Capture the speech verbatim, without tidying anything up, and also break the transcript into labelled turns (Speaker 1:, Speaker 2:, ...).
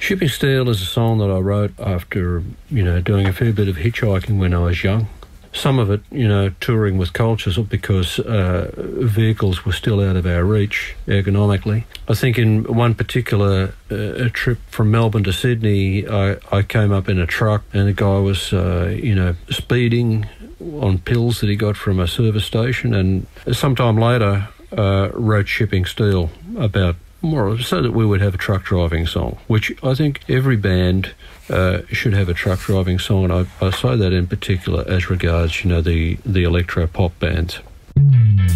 Speaker 1: Shipping Steel is a song that I wrote after, you know, doing a fair bit of hitchhiking when I was young. Some of it, you know, touring with cultures because uh, vehicles were still out of our reach ergonomically. I think in one particular uh, trip from Melbourne to Sydney, I, I came up in a truck and the guy was, uh, you know, speeding on pills that he got from a service station, and sometime later uh, wrote Shipping Steel about more so that we would have a truck driving song, which I think every band uh, should have a truck driving song, and I, I say that in particular as regards, you know, the, the electro pop bands.